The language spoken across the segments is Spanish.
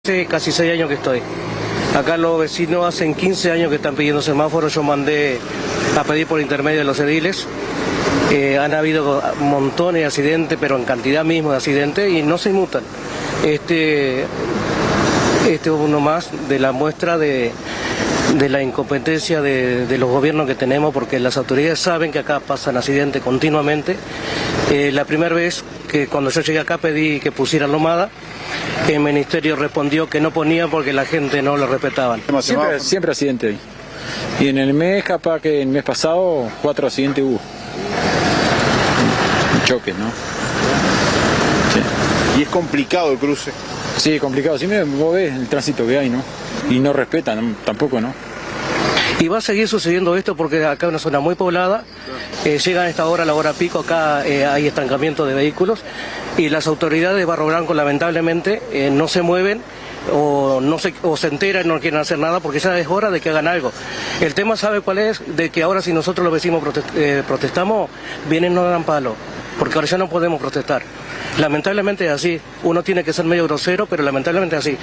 Hace casi 6 años que estoy. Acá los vecinos hacen 15 años que están pidiendo semáforos. Yo mandé a pedir por intermedio de los ediles. Han habido montones de accidentes, pero en cantidad mismo de accidentes, y no se inmutan. Este es uno más de la muestra de la incompetencia de los gobiernos que tenemos, porque las autoridades saben que acá pasan accidentes continuamente. La primera vez que cuando yo llegué acá pedí que pusieran lomada, el ministerio respondió que no ponían porque la gente no lo respetaban. Siempre accidente ahí. Y en el mes, capaz que el mes pasado, 4 accidentes hubo. Choques, ¿no? Sí. ¿Y es complicado el cruce? Sí, complicado. Sí, vos ves el tránsito que hay, ¿no? Y no respetan, tampoco, ¿no? Y va a seguir sucediendo esto porque acá es una zona muy poblada, llega a esta hora, la hora pico, acá hay estancamiento de vehículos y las autoridades de Barro Blanco lamentablemente no se mueven o se enteran y no quieren hacer nada porque ya es hora de que hagan algo. El tema, ¿sabe cuál es? De que ahora si nosotros los vecinos protestamos, vienen y nos dan palo, porque ahora ya no podemos protestar. Lamentablemente es así, uno tiene que ser medio grosero, pero lamentablemente es así.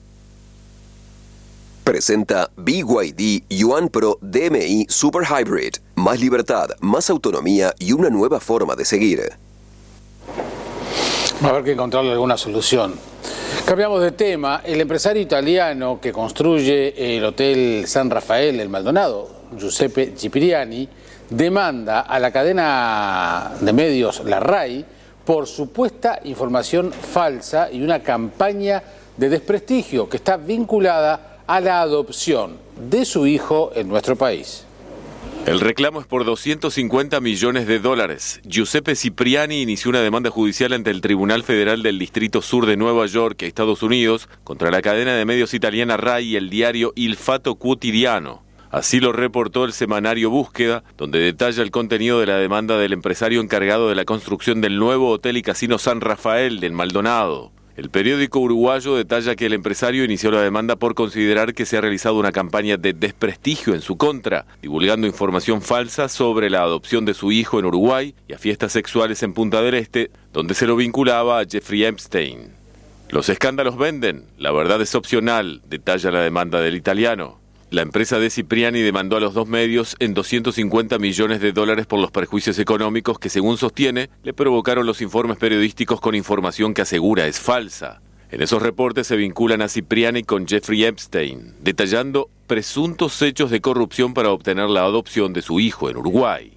Presenta BYD Yuan Pro DMI Super Hybrid. Más libertad, más autonomía y una nueva forma de seguir. Va a haber que encontrarle alguna solución. Cambiamos de tema. El empresario italiano que construye el Hotel San Rafael, el Maldonado, Giuseppe Cipriani, demanda a la cadena de medios La RAI por supuesta información falsa y una campaña de desprestigio que está vinculada a la adopción de su hijo en nuestro país. El reclamo es por $250 millones. Giuseppe Cipriani inició una demanda judicial ante el Tribunal Federal del Distrito Sur de Nueva York, Estados Unidos, contra la cadena de medios italiana RAI y el diario Il Fatto Quotidiano. Así lo reportó el semanario Búsqueda, donde detalla el contenido de la demanda del empresario encargado de la construcción del nuevo hotel y casino San Rafael del Maldonado. El periódico uruguayo detalla que el empresario inició la demanda por considerar que se ha realizado una campaña de desprestigio en su contra, divulgando información falsa sobre la adopción de su hijo en Uruguay y a fiestas sexuales en Punta del Este, donde se lo vinculaba a Jeffrey Epstein. Los escándalos venden, la verdad es opcional, detalla la demanda del italiano. La empresa de Cipriani demandó a los dos medios en $250 millones por los perjuicios económicos que, según sostiene, le provocaron los informes periodísticos con información que asegura es falsa. En esos reportes se vinculan a Cipriani con Jeffrey Epstein, detallando presuntos hechos de corrupción para obtener la adopción de su hijo en Uruguay.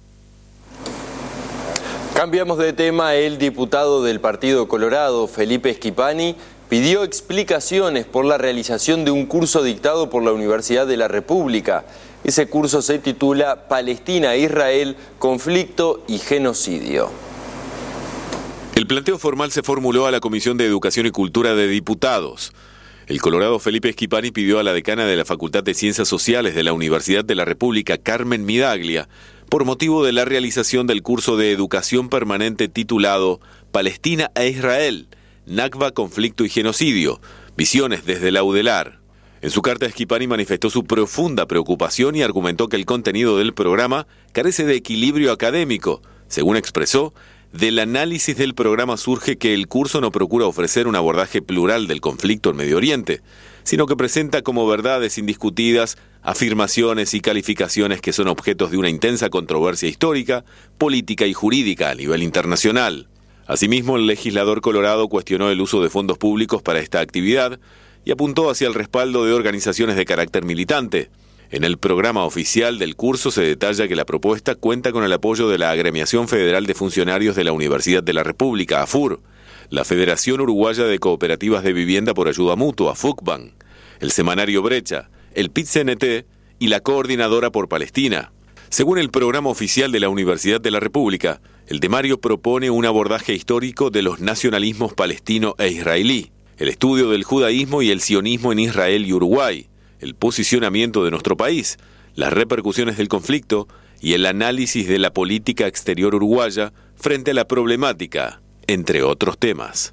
Cambiamos de tema. El diputado del Partido Colorado, Felipe Schipani, pidió explicaciones por la realización de un curso dictado por la Universidad de la República. Ese curso se titula Palestina-Israel, conflicto y genocidio. El planteo formal se formuló a la Comisión de Educación y Cultura de Diputados. El colorado Felipe Schipani pidió a la decana de la Facultad de Ciencias Sociales de la Universidad de la República, Carmen Midaglia, por motivo de la realización del curso de educación permanente titulado Palestina e Israel, Nakba, conflicto y genocidio, visiones desde la UDELAR. En su carta, Schipani manifestó su profunda preocupación y argumentó que el contenido del programa carece de equilibrio académico. Según expresó, del análisis del programa surge que el curso no procura ofrecer un abordaje plural del conflicto en Medio Oriente, sino que presenta como verdades indiscutidas afirmaciones y calificaciones que son objetos de una intensa controversia histórica, política y jurídica a nivel internacional. Asimismo, el legislador colorado cuestionó el uso de fondos públicos para esta actividad y apuntó hacia el respaldo de organizaciones de carácter militante. En el programa oficial del curso se detalla que la propuesta cuenta con el apoyo de la Agremiación Federal de Funcionarios de la Universidad de la República, AFUR, la Federación Uruguaya de Cooperativas de Vivienda por Ayuda Mutua, FUCBAN, el semanario Brecha, el PIT-CNT y la Coordinadora por Palestina. Según el programa oficial de la Universidad de la República, el temario propone un abordaje histórico de los nacionalismos palestino e israelí, el estudio del judaísmo y el sionismo en Israel y Uruguay, el posicionamiento de nuestro país, las repercusiones del conflicto y el análisis de la política exterior uruguaya frente a la problemática, entre otros temas.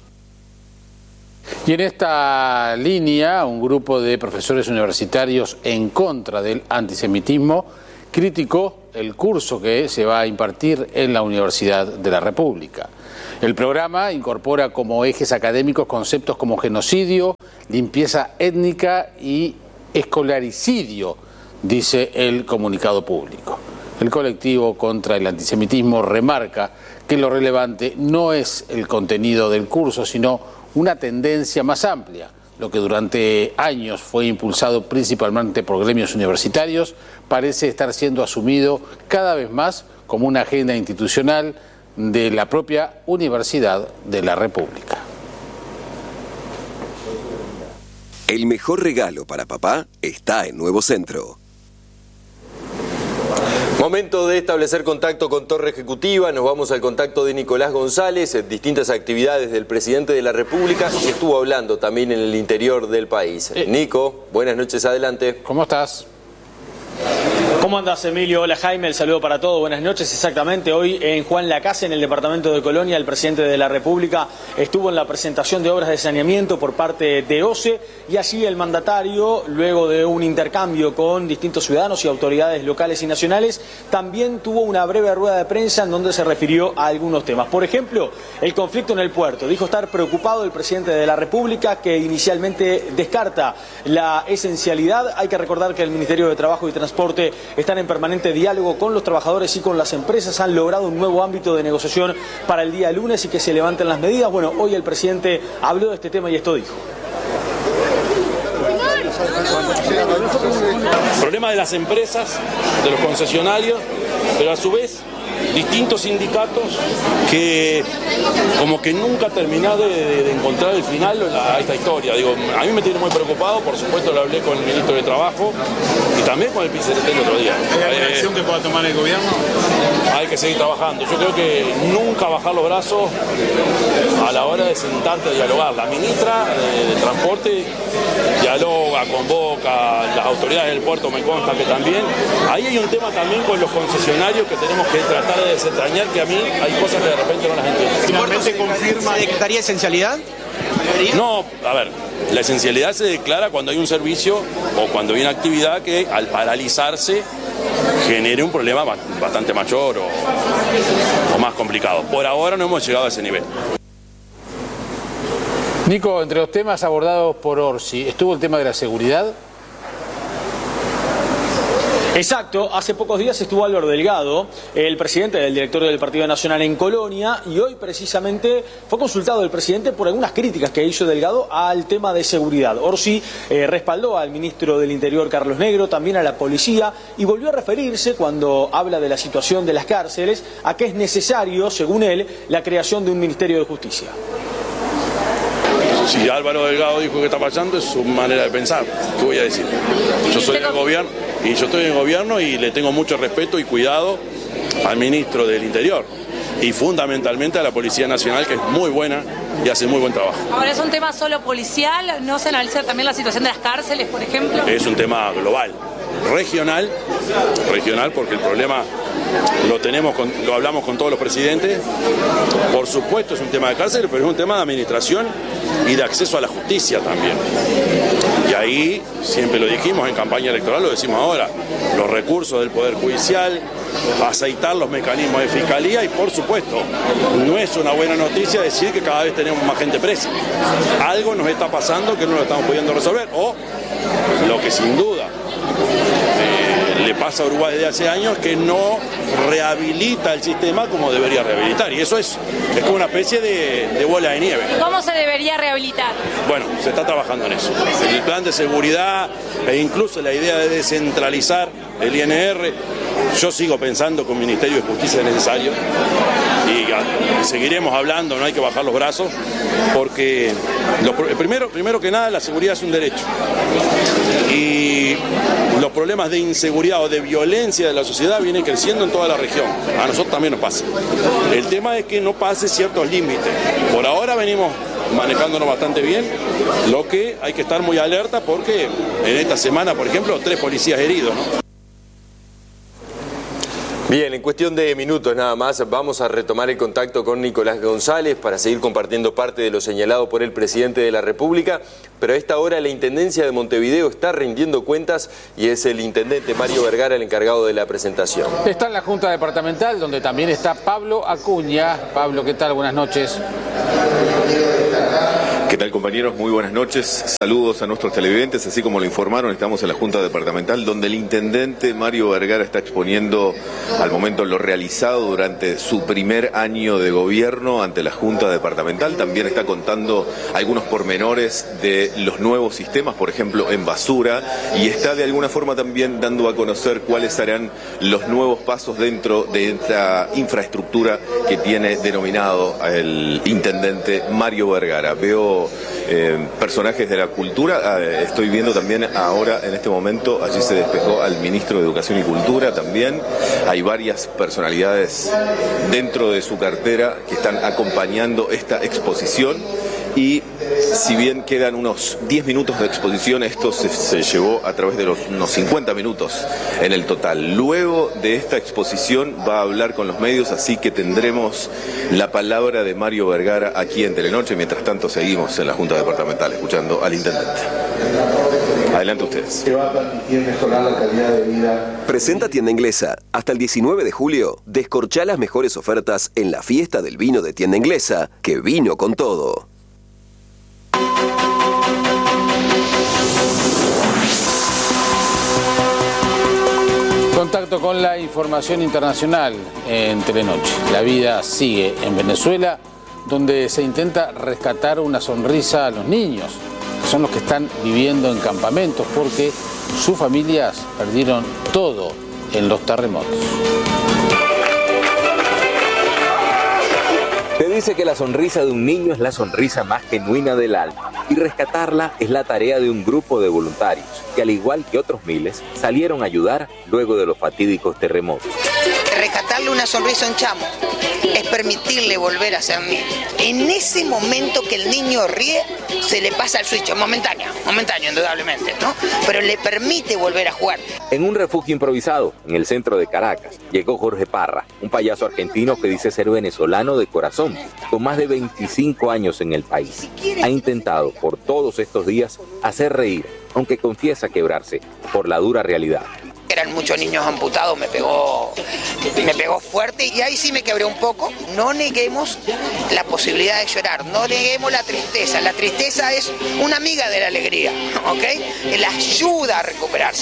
Y en esta línea, un grupo de profesores universitarios en contra del antisemitismo criticó el curso que se va a impartir en la Universidad de la República. El programa incorpora como ejes académicos conceptos como genocidio, limpieza étnica y escolaricidio, dice el comunicado público. El colectivo contra el antisemitismo remarca que lo relevante no es el contenido del curso, sino una tendencia más amplia. Lo que durante años fue impulsado principalmente por gremios universitarios parece estar siendo asumido cada vez más como una agenda institucional de la propia Universidad de la República. El mejor regalo para papá está en Nuevo Centro. Momento de establecer contacto con Torre Ejecutiva. Nos vamos al contacto de Nicolás González, distintas actividades del presidente de la República, y estuvo hablando también en el interior del país. Nico, buenas noches, adelante. ¿Cómo estás? ¿Cómo andas, Emilio? Hola, Jaime, el saludo para todos, buenas noches. Exactamente, hoy en Juan Lacase, en el departamento de Colonia, el presidente de la República estuvo en la presentación de obras de saneamiento por parte de OCE, y allí el mandatario, luego de un intercambio con distintos ciudadanos y autoridades locales y nacionales, también tuvo una breve rueda de prensa en donde se refirió a algunos temas. Por ejemplo, el conflicto en el puerto. Dijo estar preocupado el presidente de la República, que inicialmente descarta la esencialidad. Hay que recordar que el Ministerio de Trabajo y Transporte están en permanente diálogo con los trabajadores y con las empresas. Han logrado un nuevo ámbito de negociación para el día lunes y que se levanten las medidas. Bueno, hoy el presidente habló de este tema y esto dijo. Problema de las empresas, de los concesionarios, pero a su vez distintos sindicatos que como que nunca terminado de encontrar el final a esta historia. Digo, a mí me tiene muy preocupado, por supuesto lo hablé con el ministro de Trabajo y también con el PCT el otro día. ¿Hay alguna acción que pueda tomar el gobierno? Hay que seguir trabajando. Yo creo que nunca bajar los brazos a la hora de sentarte a dialogar. La ministra de Transporte dialoga, convoca, las autoridades del puerto me consta que también. Ahí hay un tema también con los concesionarios que tenemos que tratar de desentrañar, que a mí hay cosas que de repente no las entiendo. ¿Finalmente confirma? ¿Se decretaría esencialidad? No, a ver, la esencialidad se declara cuando hay un servicio o cuando hay una actividad que al paralizarse genere un problema bastante mayor o más complicado. Por ahora no hemos llegado a ese nivel. Nico, entre los temas abordados por Orsi, ¿estuvo el tema de la seguridad? Exacto, hace pocos días estuvo Álvaro Delgado, el presidente del directorio del Partido Nacional en Colonia, y hoy precisamente fue consultado el presidente por algunas críticas que hizo Delgado al tema de seguridad. Orsi respaldó al ministro del Interior, Carlos Negro, también a la policía, y volvió a referirse, cuando habla de la situación de las cárceles, a que es necesario, según él, la creación de un Ministerio de Justicia. Si Álvaro Delgado dijo que está pasando, es su manera de pensar. ¿Qué voy a decir? Yo soy del gobierno y yo estoy en el gobierno y le tengo mucho respeto y cuidado al ministro del Interior y fundamentalmente a la Policía Nacional, que es muy buena y hace muy buen trabajo. Ahora, ¿es un tema solo policial? ¿No se analiza también la situación de las cárceles, por ejemplo? Es un tema global, regional porque el problema lo hablamos con todos los presidentes. Por supuesto es un tema de cárcel, pero es un tema de administración y de acceso a la justicia también. Y ahí, siempre lo dijimos en campaña electoral, lo decimos ahora, los recursos del Poder Judicial, aceitar los mecanismos de fiscalía y, por supuesto, no es una buena noticia decir que cada vez tenemos más gente presa. Algo nos está pasando que no lo estamos pudiendo resolver, o lo que sin duda le pasa a Uruguay desde hace años, que no rehabilita el sistema como debería rehabilitar, y eso es como una especie de bola de nieve. ¿Cómo se debería rehabilitar? Bueno, se está trabajando en eso. El plan de seguridad e incluso la idea de descentralizar el INR, yo sigo pensando que un Ministerio de Justicia es necesario y seguiremos hablando, no hay que bajar los brazos, porque primero que nada la seguridad es un derecho y los problemas de inseguridad o de violencia de la sociedad vienen creciendo en toda la región. A nosotros también nos pasa. El tema es que no pase ciertos límites. Por ahora venimos manejándonos bastante bien, lo que hay que estar muy alerta porque en esta semana, por ejemplo, 3 policías heridos, ¿no? Bien, en cuestión de minutos nada más vamos a retomar el contacto con Nicolás González para seguir compartiendo parte de lo señalado por el presidente de la República, pero a esta hora la Intendencia de Montevideo está rindiendo cuentas y es el intendente Mario Vergara el encargado de la presentación. Está en la Junta Departamental, donde también está Pablo Acuña. Pablo, ¿qué tal? Buenas noches. ¿Qué tal, compañeros? Muy buenas noches. Saludos a nuestros televidentes. Así como lo informaron, estamos en la Junta Departamental, donde el intendente Mario Vergara está exponiendo al momento lo realizado durante su primer año de gobierno ante la Junta Departamental. También está contando algunos pormenores de los nuevos sistemas, por ejemplo, en basura, y está de alguna forma también dando a conocer cuáles serán los nuevos pasos dentro de esta infraestructura que tiene denominado el intendente Mario Vergara. Veo personajes de la cultura, estoy viendo también ahora en este momento, allí se despejó al ministro de Educación y Cultura también. Hay varias personalidades dentro de su cartera que están acompañando esta exposición. Y si bien quedan unos 10 minutos de exposición, esto se llevó a través de unos 50 minutos en el total. Luego de esta exposición va a hablar con los medios, así que tendremos la palabra de Mario Vergara aquí en Telenoche. Mientras tanto seguimos en la Junta Departamental escuchando al intendente. Adelante ustedes. Que va a permitir mejorar la calidad de vida. Presenta Tienda Inglesa. Hasta el 19 de julio, descorchá las mejores ofertas en la fiesta del vino de Tienda Inglesa, que vino con todo. Contacto con la información internacional en Telenoche. La vida sigue en Venezuela, donde se intenta rescatar una sonrisa a los niños, que son los que están viviendo en campamentos, porque sus familias perdieron todo en los terremotos. Se dice que la sonrisa de un niño es la sonrisa más genuina del alma, y rescatarla es la tarea de un grupo de voluntarios que, al igual que otros miles, salieron a ayudar luego de los fatídicos terremotos. Rescatarle una sonrisa a un chamo es permitirle volver a ser niño. En ese momento que el niño ríe, se le pasa el switch, momentáneo indudablemente, ¿no? Pero le permite volver a jugar. En un refugio improvisado, en el centro de Caracas, llegó Jorge Parra, un payaso argentino que dice ser venezolano de corazón, con más de 25 años en el país. Ha intentado por todos estos días hacer reír, aunque confiesa quebrarse por la dura realidad. Eran muchos niños amputados, me pegó fuerte y ahí sí me quebré un poco. No neguemos la posibilidad de llorar, no neguemos la tristeza. La tristeza es una amiga de la alegría, ¿ok? La ayuda a recuperarse.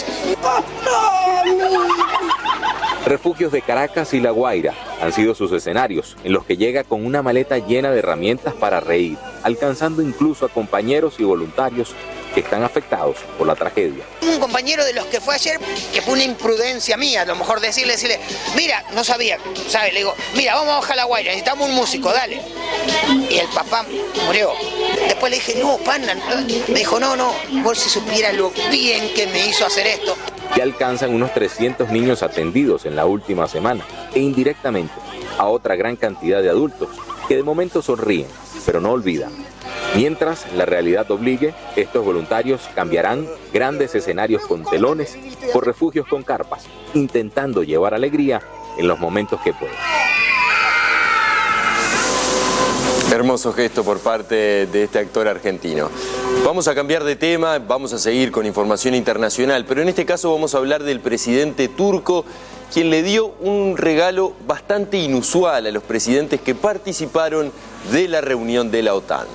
Refugios de Caracas y La Guaira han sido sus escenarios, en los que llega con una maleta llena de herramientas para reír, alcanzando incluso a compañeros y voluntarios que están afectados por la tragedia. Un compañero de los que fue ayer, que fue una imprudencia mía, a lo mejor decirle, mira, no sabía, ¿sabes? Le digo, mira, vamos a bajar La Guaira, necesitamos un músico, dale. Y el papá murió. Después le dije, no, pana, me dijo, no, vos si supieras lo bien que me hizo hacer esto. Ya alcanzan unos 300 niños atendidos en la última semana, e indirectamente a otra gran cantidad de adultos que de momento sonríen, pero no olvidan. Mientras la realidad obligue, estos voluntarios cambiarán grandes escenarios con telones por refugios con carpas, intentando llevar alegría en los momentos que puedan. Hermoso gesto por parte de este actor argentino. Vamos a cambiar de tema, vamos a seguir con información internacional, pero en este caso vamos a hablar del presidente turco, quien le dio un regalo bastante inusual a los presidentes que participaron de la reunión de la OTAN.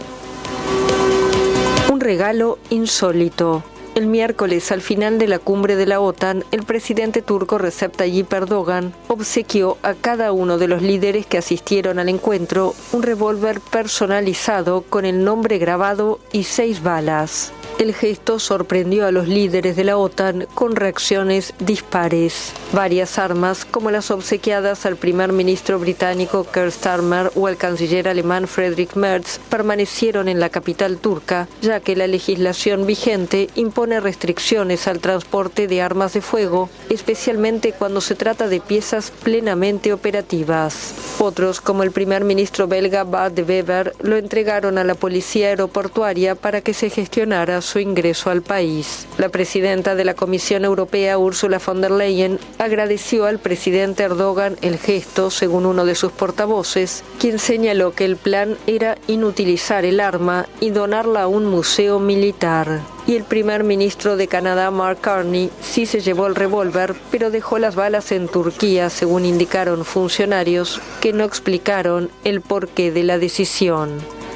Un regalo insólito. El miércoles, al final de la cumbre de la OTAN, el presidente turco Recep Tayyip Erdogan obsequió a cada uno de los líderes que asistieron al encuentro un revólver personalizado con el nombre grabado y 6 balas. El gesto sorprendió a los líderes de la OTAN con reacciones dispares. Varias armas, como las obsequiadas al primer ministro británico Keir Starmer o al canciller alemán Friedrich Merz, permanecieron en la capital turca, ya que la legislación vigente impone restricciones al transporte de armas de fuego, especialmente cuando se trata de piezas plenamente operativas. Otros, como el primer ministro belga Bart de Wever, lo entregaron a la policía aeroportuaria para que se gestionara su ingreso al país. La presidenta de la Comisión Europea, Ursula von der Leyen, agradeció al presidente Erdogan el gesto, según uno de sus portavoces, quien señaló que el plan era inutilizar el arma y donarla a un museo militar. Y el primer ministro de Canadá, Mark Carney, sí se llevó el revólver, pero dejó las balas en Turquía, según indicaron funcionarios que no explicaron el porqué de la decisión.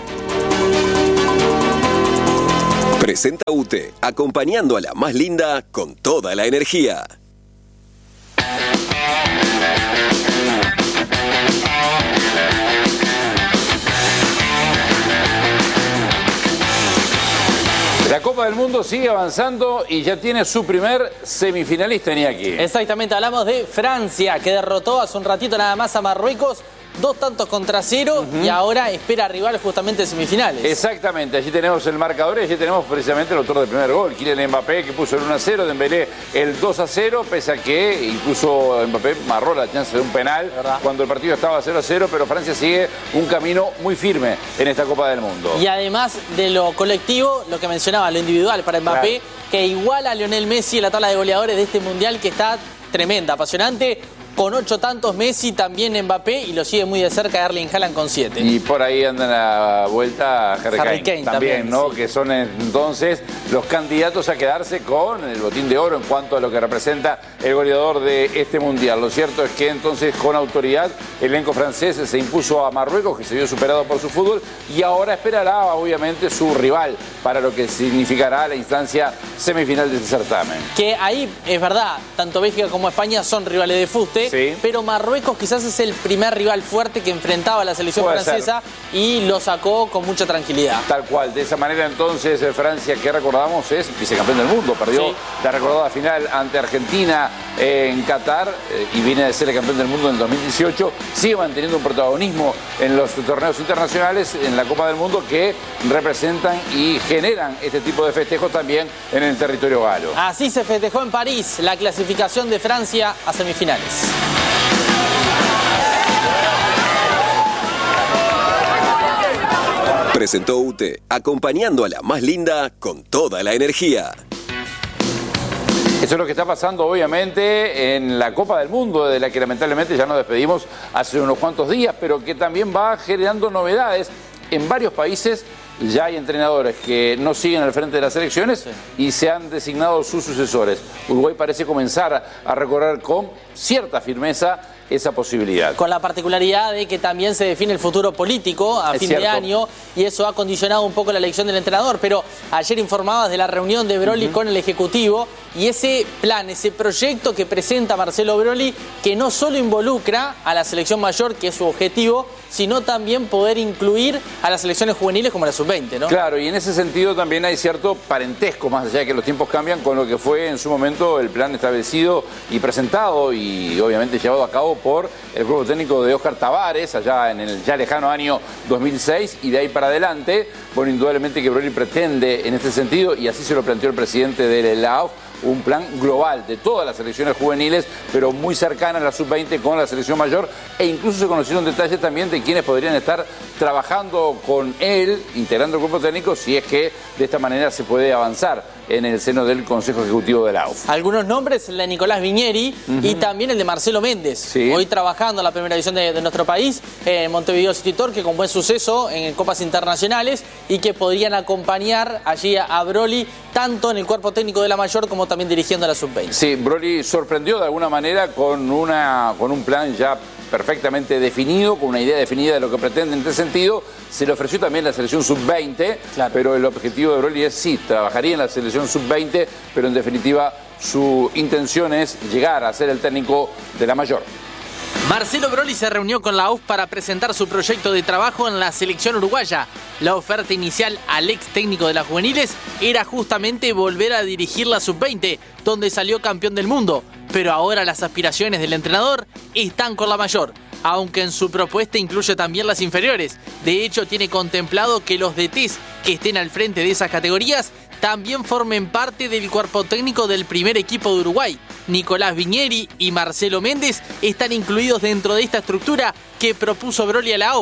Presenta UTE, acompañando a la más linda con toda la energía. La Copa del Mundo sigue avanzando y ya tiene su primer semifinalista, Iñaki. Exactamente, hablamos de Francia, que derrotó hace un ratito nada más a Marruecos, 2-0 y ahora espera rival justamente en semifinales. Exactamente, allí tenemos el marcador y allí tenemos precisamente el autor del primer gol, Kylian Mbappé, que puso el 1-0, Dembélé el 2-0, pese a que incluso Mbappé marró la chance de un penal cuando el partido estaba 0-0, pero Francia sigue un camino muy firme en esta Copa del Mundo. Y además de lo colectivo, lo que mencionaba, lo individual para Mbappé, que iguala a Lionel Messi en la tabla de goleadores de este Mundial, que está tremenda, apasionante. Con 8 tantos Messi, también Mbappé, y lo sigue muy de cerca Erling Haaland con 7. Y por ahí andan a la vuelta Harry Kane también, ¿no? Sí. Que son entonces los candidatos a quedarse con el botín de oro en cuanto a lo que representa el goleador de este Mundial. Lo cierto es que entonces con autoridad el elenco francés se impuso a Marruecos, que se vio superado por su fútbol, y ahora esperará obviamente su rival para lo que significará la instancia semifinal de este certamen. Que ahí es verdad, tanto Bélgica como España son rivales de fuste. Sí. Pero Marruecos quizás es el primer rival fuerte que enfrentaba a la selección francesa y lo sacó con mucha tranquilidad. Tal cual, de esa manera entonces Francia, que recordamos es vicecampeón del mundo, perdió la recordada final ante Argentina en Qatar y viene de ser el campeón del mundo en el 2018, sigue manteniendo un protagonismo en los torneos internacionales, en la Copa del Mundo, que representan y generan este tipo de festejos también en el territorio galo. Así se festejó en París la clasificación de Francia a semifinales. Presentó UTE, acompañando a la más linda con toda la energía. Eso es lo que está pasando obviamente en la Copa del Mundo, de la que lamentablemente ya nos despedimos hace unos cuantos días, pero que también va generando novedades en varios países. Ya hay entrenadores que no siguen al frente de las selecciones y se han designado sus sucesores. Uruguay parece comenzar a recorrer con cierta firmeza esa posibilidad. Con la particularidad de que también se define el futuro político a fin de año y eso ha condicionado un poco la elección del entrenador, pero ayer informabas de la reunión de Broly con el Ejecutivo y ese plan, ese proyecto que presenta Marcelo Broly, que no solo involucra a la selección mayor, que es su objetivo, sino también poder incluir a las selecciones juveniles como la sub-20, ¿no? Claro, y en ese sentido también hay cierto parentesco, más allá de que los tiempos cambian, con lo que fue en su momento el plan establecido y presentado y obviamente llevado a cabo por el cuerpo técnico de Óscar Tabares, allá en el ya lejano año 2006, y de ahí para adelante, bueno, indudablemente que Broly pretende en este sentido, y así se lo planteó el presidente de la AUF, un plan global de todas las selecciones juveniles, pero muy cercana a la sub-20 con la selección mayor, e incluso se conocieron detalles también de quienes podrían estar trabajando con él, integrando el cuerpo técnico, si es que de esta manera se puede avanzar en el seno del Consejo Ejecutivo de la AUF. Algunos nombres, el de Nicolás Viñeri y también el de Marcelo Méndez, hoy trabajando en la primera división de nuestro país, en Montevideo City Torque, con buen suceso en copas internacionales y que podrían acompañar allí a Broly tanto en el cuerpo técnico de la mayor como también dirigiendo a la sub-20. Sí, Broly sorprendió de alguna manera con un plan ya perfectamente definido, con una idea definida de lo que pretende en este sentido. Se le ofreció también la selección sub-20, pero el objetivo de Broly es sí, trabajaría en la selección sub-20, pero en definitiva su intención es llegar a ser el técnico de la mayor. Marcelo Broly se reunió con la AUF para presentar su proyecto de trabajo en la selección uruguaya. La oferta inicial al ex técnico de las juveniles era justamente volver a dirigir la sub-20, donde salió campeón del mundo. Pero ahora las aspiraciones del entrenador están con la mayor, aunque en su propuesta incluye también las inferiores. De hecho, tiene contemplado que los DTs que estén al frente de esas categorías también formen parte del cuerpo técnico del primer equipo de Uruguay. Nicolás Viñeri y Marcelo Méndez están incluidos dentro de esta estructura que propuso Broly a la AUF.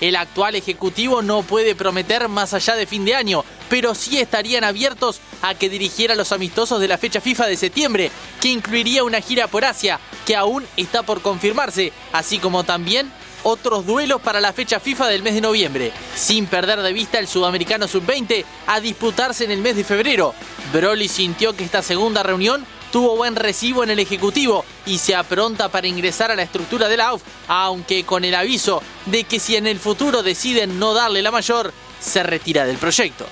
el actual ejecutivo no puede prometer más allá de fin de año, pero sí estarían abiertos a que dirigiera los amistosos de la fecha FIFA de septiembre, que incluiría una gira por Asia, que aún está por confirmarse, así como también otros duelos para la fecha FIFA del mes de noviembre, sin perder de vista el Sudamericano Sub-20 a disputarse en el mes de febrero. Broly sintió que esta segunda reunión tuvo buen recibo en el Ejecutivo y se apronta para ingresar a la estructura de la AUF, aunque con el aviso de que si en el futuro deciden no darle la mayor, se retira del proyecto.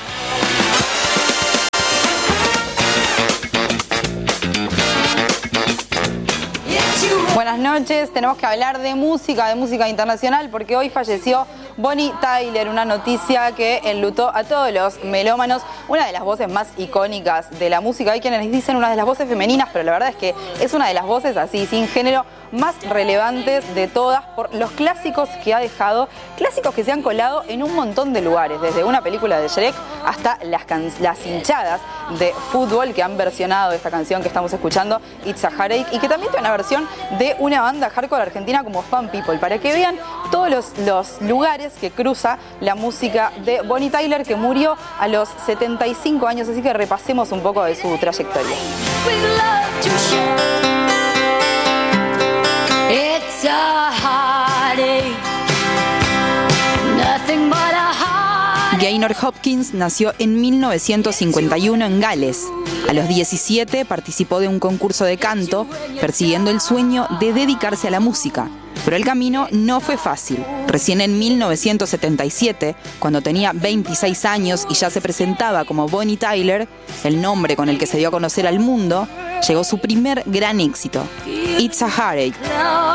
Buenas noches, tenemos que hablar de música internacional, porque hoy falleció Bonnie Tyler, una noticia que enlutó a todos los melómanos, una de las voces más icónicas de la música. Hay quienes dicen una de las voces femeninas, pero la verdad es que es una de las voces así, sin género, más relevantes de todas, por los clásicos que ha dejado, clásicos que se han colado en un montón de lugares, desde una película de Shrek hasta las hinchadas de fútbol que han versionado esta canción que estamos escuchando, It's a Heartache, y que también tiene una versión de una banda hardcore argentina como Fun People, para que vean todos los lugares que cruza la música de Bonnie Tyler, que murió a los 75 años, así que repasemos un poco de su trayectoria. It's a heartache, nothing but a heartache. Gaynor Hopkins nació en 1951 en Gales. A los 17 participó de un concurso de canto, persiguiendo el sueño de dedicarse a la música. Pero el camino no fue fácil. Recién en 1977, cuando tenía 26 años y ya se presentaba como Bonnie Tyler, el nombre con el que se dio a conocer al mundo, llegó su primer gran éxito, It's a Heartache.